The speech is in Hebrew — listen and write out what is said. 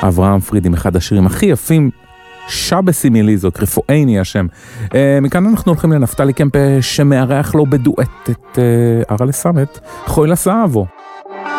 אברהם פריד, אחד השירים הכי יפים, שבסי מיליזו, רפואני השם. מכאן אנחנו הולכים לנפתלי קמפה שמארח לו בדואט את ארלה סמט, חוי לסעבו.